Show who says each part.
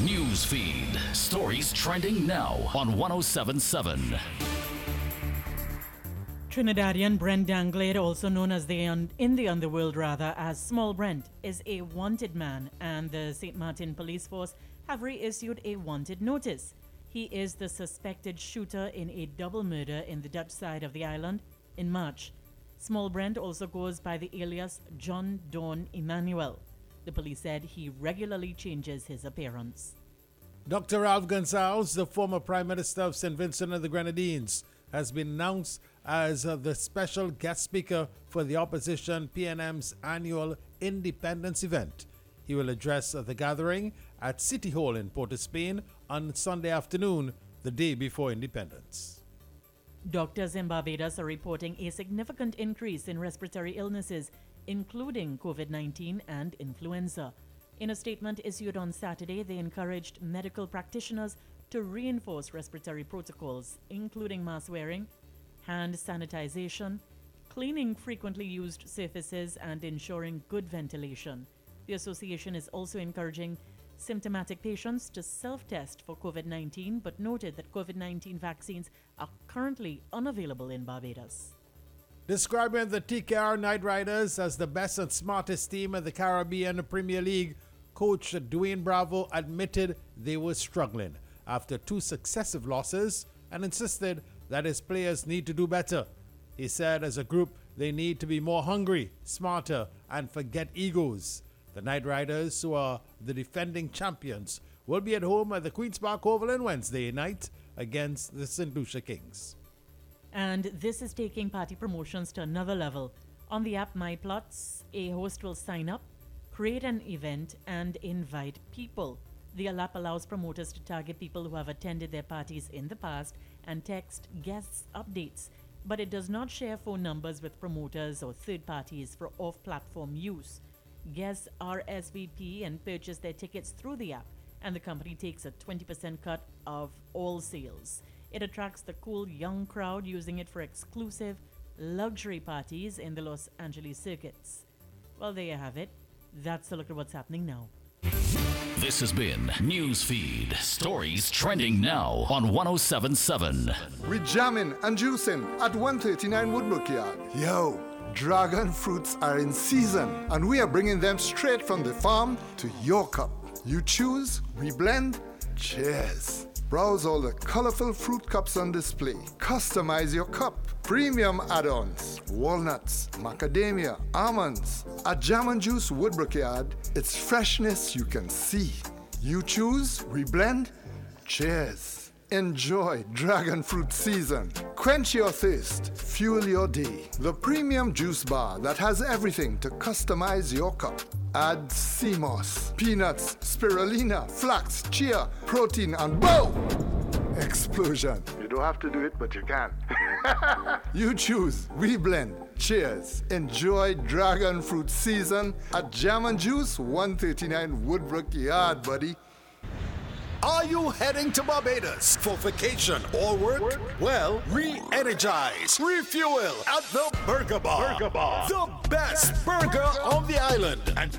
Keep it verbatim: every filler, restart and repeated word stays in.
Speaker 1: News feed. Stories trending now on one oh seven point seven.
Speaker 2: Trinidadian Brent Danglade, also known as the un- in the underworld rather as Small Brent, is a wanted man, and the Saint Martin Police Force have reissued a wanted notice. He is the suspected shooter in a double murder in the Dutch side of the island in March. Small Brent also goes by the alias John Dawn Emmanuel. The police said he regularly changes his appearance.
Speaker 3: Doctor Ralph Gonsalves, the former Prime Minister of Saint Vincent and the Grenadines, has been announced as uh, the special guest speaker for the opposition P N M's annual Independence event. He will address uh, the gathering at City Hall in Port of Spain on Sunday afternoon, the day before independence.
Speaker 2: Doctors in Barbados are reporting a significant increase in respiratory illnesses, including COVID nineteen and influenza. In a statement issued on Saturday, they encouraged medical practitioners to reinforce respiratory protocols, including mask wearing, hand sanitization, cleaning frequently used surfaces, and ensuring good ventilation. The association is also encouraging symptomatic patients to self-test for COVID nineteen, but noted that COVID nineteen vaccines are currently unavailable in Barbados.
Speaker 3: Describing the T K R Knight Riders as the best and smartest team in the Caribbean Premier League, coach Dwayne Bravo admitted they were struggling after two successive losses and insisted that his players need to do better. He said as a group they need to be more hungry, smarter, and forget egos. The Knight Riders, who are the defending champions, will be at home at the Queen's Park Oval on Wednesday night against the Saint Lucia Kings.
Speaker 2: And this is taking party promotions to another level. On the app MyPlots, a host will sign up, create an event, and invite people. The app allows promoters to target people who have attended their parties in the past and text guests updates, but it does not share phone numbers with promoters or third parties for off-platform use. Guests R S V P and purchase their tickets through the app, and the company takes a twenty percent cut of all sales. It attracts the cool young crowd, using it for exclusive luxury parties in the Los Angeles circuits. Well, there you have it. That's a look at what's happening now.
Speaker 1: This has been Newsfeed. Stories trending now on one oh seven point seven.
Speaker 4: We're jamming and juicing at one thirty-nine Woodbrook Yard. Yo, dragon fruits are in season, and we are bringing them straight from the farm to your cup. You choose, we blend. Cheers. Browse all the colorful fruit cups on display. Customize your cup. Premium add-ons, walnuts, macadamia, almonds. At Jam and Juice Woodbrook Yard, it's freshness you can see. You choose, we blend. Cheers. Enjoy dragon fruit season. Quench your thirst, fuel your day. The premium juice bar that has everything to customize your cup. Add sea moss, peanuts, spirulina, flax, chia, protein, and boom! Explosion. You don't have to do it, but you can. You choose, we blend. Cheers. Enjoy dragon fruit season at Jam and Juice, one thirty-nine Woodbrook Yard, buddy.
Speaker 5: Are you heading to Barbados for vacation or work? Well, re-energize, refuel at the Burger Bar. Burger Bar. The best burger on the island. And